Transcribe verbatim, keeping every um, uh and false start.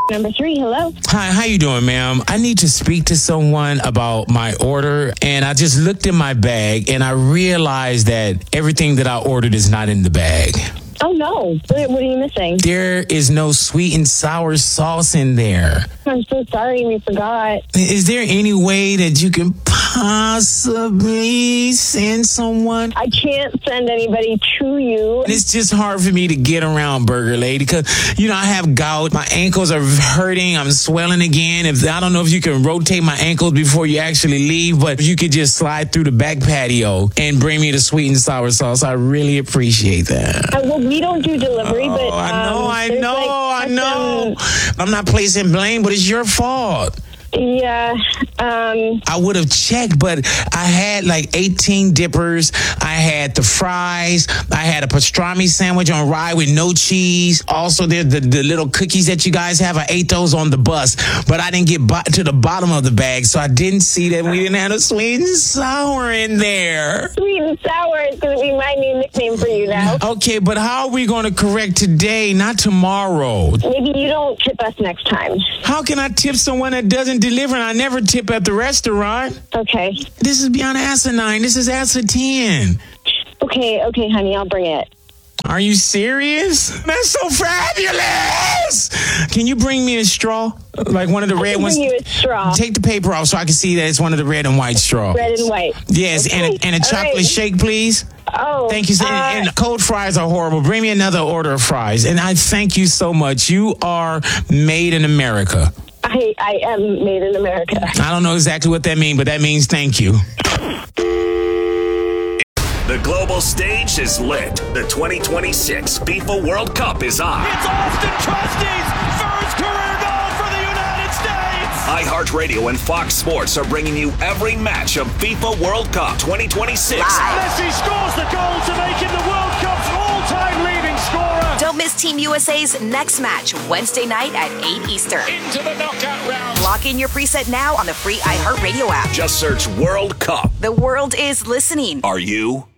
Number three, hello. Hi, how you doing, ma'am? I need to speak to someone about my order, and I just looked in my bag, and I realized that everything that I ordered is not in the bag. Oh, no. What, what are you missing? There is no sweet and sour sauce in there. I'm so sorry we forgot. Is there any way that you can possibly send someone? I can't send anybody to you. It's just hard for me to get around, Burger Lady, because, you know, I have gout. My ankles are hurting. I'm swelling again. If I don't know if you can rotate my ankles before you actually leave, but if you could just slide through the back patio and bring me the sweet and sour sauce, I really appreciate that. Uh, well, we don't do delivery, oh, but... Um, I know, I know, like I know. I'm not placing blame, but it's your fault. Yeah. Um, I would have checked, but I had like eighteen dippers. I had the fries. I had a pastrami sandwich on rye with no cheese. Also, there's the, the little cookies that you guys have. I ate those on the bus, but I didn't get bo- to the bottom of the bag, so I didn't see that we didn't have a sweet and sour in there. Sweet and sour is going to be my new nickname for you now. Okay, but how are we going to correct today, not tomorrow? Maybe you don't tip us next time. How can I tip someone that doesn't deliver, and I never tip at the restaurant? Okay. This is beyond asinine. This is ascertain. Okay, okay, honey, I'll bring it. Are you serious? That's so fabulous! Can you bring me a straw? Like one of the I red can ones? bring you a straw. Take the paper off so I can see that it's one of the red and white straws. Red and white. Yes, Okay. and, a, and a chocolate right. shake, please. Oh. Thank you. Uh, And, and cold fries are horrible. Bring me another order of fries. And I thank you so much. You are made in America. I, I am made in America. I don't know exactly what that means, but that means thank you. The global stage is lit. The twenty twenty-six FIFA World Cup is on. It's Austin Trusty's first career goal for the United States. iHeartRadio and Fox Sports are bringing you every match of FIFA World Cup twenty twenty-six. Messi scores the goal to make him the World Cup's all-time leading scorer. Don't miss Team U S A's next match Wednesday night at eight Eastern. Into the knockout round. Lock in your preset now on the free iHeartRadio app. Just search World Cup. The world is listening. Are you?